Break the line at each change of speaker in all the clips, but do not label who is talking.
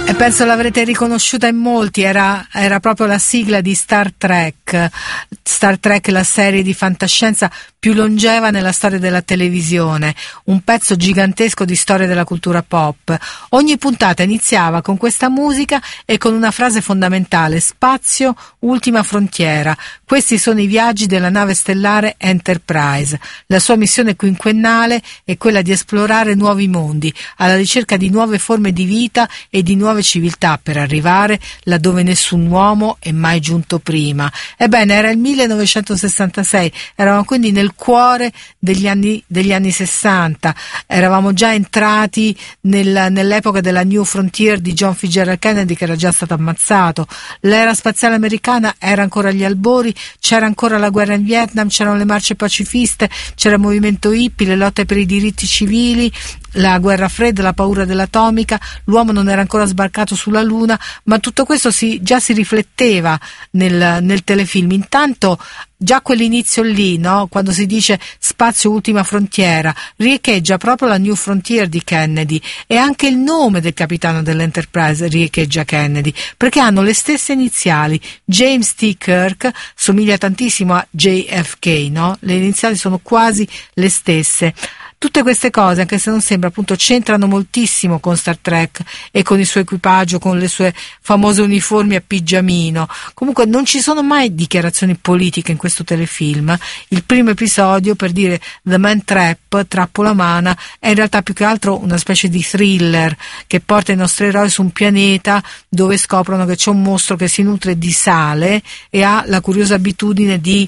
E penso l'avrete riconosciuta in molti, era proprio la sigla di Star Trek. Star Trek, la serie di fantascienza più longeva nella storia della televisione, un pezzo gigantesco di storia della cultura pop. Ogni puntata iniziava con questa musica e con una frase fondamentale: spazio, ultima frontiera. Questi sono i viaggi della nave stellare Enterprise. La sua missione quinquennale è quella di esplorare nuovi mondi, alla ricerca di nuove forme di vita e di nuove civiltà, per arrivare laddove nessun uomo è mai giunto prima. Ebbene, era il 1966, eravamo quindi nel cuore degli anni 60, eravamo già entrati nell'epoca della New Frontier di John Fitzgerald Kennedy, che era già stato ammazzato. L'era spaziale americana era ancora agli albori, c'era ancora la guerra in Vietnam, c'erano le marce pacifiste, c'era il movimento hippie, le lotte per i diritti civili, la guerra fredda, la paura dell'atomica, l'uomo non era ancora sbarcato sulla Luna, ma tutto questo già si rifletteva nel telefilm. Intanto già quell'inizio lì, no? Quando si dice spazio ultima frontiera, riecheggia proprio la New Frontier di Kennedy, e anche il nome del capitano dell'Enterprise riecheggia Kennedy, perché hanno le stesse iniziali. James T. Kirk somiglia tantissimo a JFK, no? Le iniziali sono quasi le stesse. Tutte queste cose, anche se non sembra, appunto, c'entrano moltissimo con Star Trek e con il suo equipaggio, con le sue famose uniformi a pigiamino. Comunque non ci sono mai dichiarazioni politiche in questo telefilm. Il primo episodio, per dire The Man Trap, trappola umana, è in realtà più che altro una specie di thriller che porta i nostri eroi su un pianeta dove scoprono che c'è un mostro che si nutre di sale e ha la curiosa abitudine di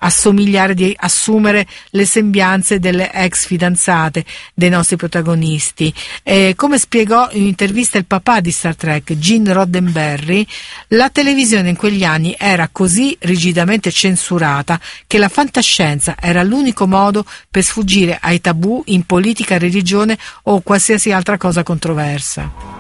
assumere le sembianze delle ex fidanzate dei nostri protagonisti. Come spiegò in un'intervista il papà di Star Trek, Gene Roddenberry, la televisione in quegli anni era così rigidamente censurata che la fantascienza era l'unico modo per sfuggire ai tabù in politica, religione o qualsiasi altra cosa controversa.